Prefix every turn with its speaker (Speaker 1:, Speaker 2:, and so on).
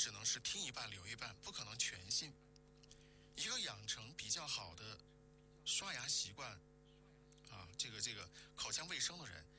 Speaker 1: 只能是听一半留一半，不可能全信。一个养成比较好的刷牙习惯啊，这个口腔卫生的人，